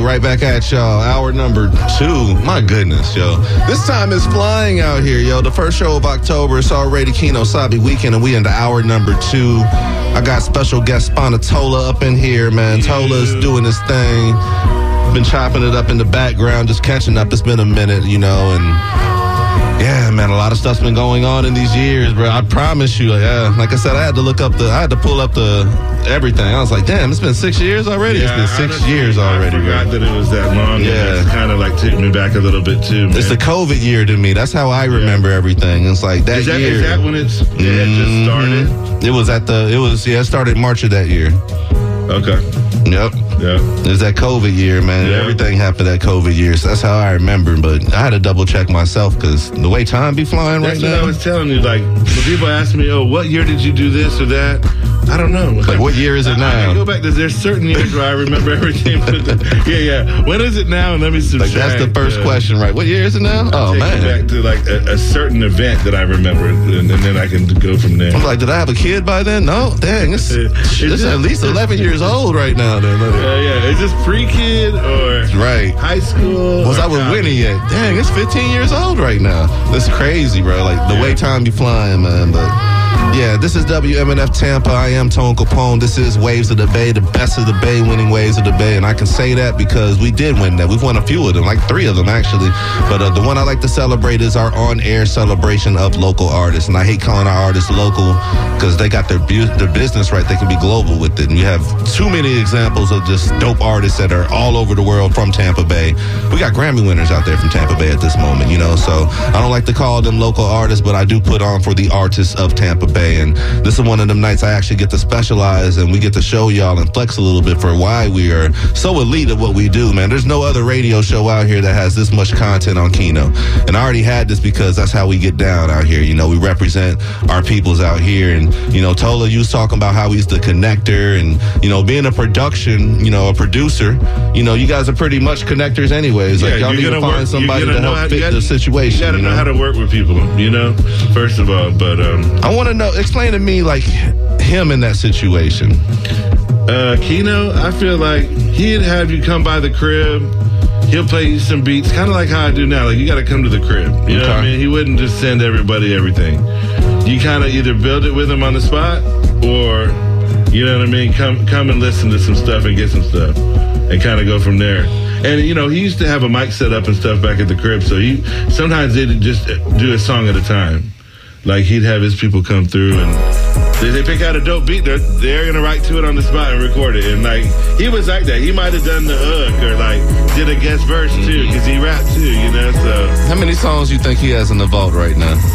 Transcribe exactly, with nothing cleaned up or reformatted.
right back at y'all. Hour number two. My goodness, yo. This time is flying out here, yo. The first show of October. It's already Kino Sabe weekend, and we into hour number two. I got special guest Spana Tola up in here, man. Tola's doing this thing. Been chopping it up in the background, just catching up. It's been a minute, you know, and... yeah, man, a lot of stuff's been going on in these years, bro. I promise you. Yeah, like I said, I had to look up the, I had to pull up the everything. I was like, damn, it's been six years already. Yeah, it's been six honestly, years already, I forgot bro. that it was that long. Yeah, it's kind of like took me back a little bit too, man. It's the COVID year to me. That's how I remember yeah. everything. It's like that, is that year. Is that when it's yeah, it just started? It was at the. It was yeah. It started March of that year. Okay. Yep. Yeah. It was that COVID year, man. Yeah. Everything happened that COVID year. So that's how I remember. But I had to double check myself because the way time be flying that's right now. now. I was telling you, like, when people ask me, oh, what year did you do this or that? I don't know. Like, what year is it now? I, I go back to, there's certain years where I remember everything. yeah, yeah. When is it now? And let me subtract. Like, that's the first uh, question, right? What year is it now? I'll oh, take man. It back to, like, a, a certain event that I remember, and, and then I can go from there. I'm like, did I have a kid by then? No. Dang, it's, it, it's just, at least eleven years old right now. Then. Uh, yeah, is this pre-kid or right. high school? Was I with college? Winnie yet? Dang, it's fifteen years old right now. That's crazy, bro. Like, the yeah. way time be flying, man, but... yeah, this is W M N F Tampa. I am Tone Capone. This is Waves of the Bay, the best of the Bay, winning Waves of the Bay. And I can say that because we did win that. We've won a few of them, like three of them, actually. But uh, the one I like to celebrate is our on-air celebration of local artists. And I hate calling our artists local because they got their, bu- their business right. They can be global with it. And you have too many examples of just dope artists that are all over the world from Tampa Bay. We got Grammy winners out there from Tampa Bay at this moment, you know. So I don't like to call them local artists, but I do put on for the artists of Tampa Bay. And this is one of them nights I actually get to specialize and we get to show y'all and flex a little bit for why we are so elite at what we do, man. There's no other radio show out here that has this much content on Kino. And I already had this because that's how we get down out here. You know, we represent our peoples out here. And, you know, Tola, you was talking about how he's the connector and, you know, being a production, you know, a producer, you know, you guys are pretty much connectors anyways. Like, yeah, y'all need to find work, somebody to help how, fit gotta, the situation. You gotta you know? know how to work with people, you know, first of all. But um, I want to know, explain to me, like, him in that situation. Uh, Kino, I feel like he'd have you come by the crib. He'll play you some beats, kind of like how I do now. Like, you got to come to the crib. You know okay. what I mean? He wouldn't just send everybody everything. You kind of either build it with him on the spot or, you know what I mean, come come and listen to some stuff and get some stuff and kind of go from there. And, you know, he used to have a mic set up and stuff back at the crib. So he sometimes they'd just do a song at a time. Like, he'd have his people come through and they, they pick out a dope beat. They're, they're going to write to it on the spot and record it. And, like, he was like that. He might have done the hook or, like, did a guest verse, too, because he rapped, too, you know, so. How many songs you think he has in the vault right now?